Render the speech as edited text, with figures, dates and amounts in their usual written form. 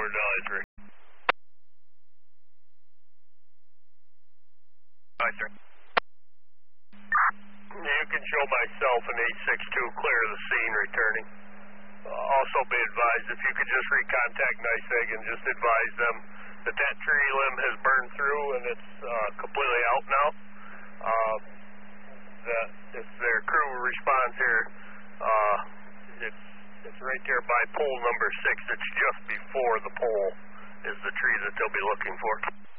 advisory. Hi, sir. You can show myself an 862 clear of the scene returning. Also be advised if you could just recontact NYSEG and just advise them that that tree limb has burned through and it's completely out now. That if their crew responds here, it's right there by pole number 6. It's just before the pole is the tree that they'll be looking for.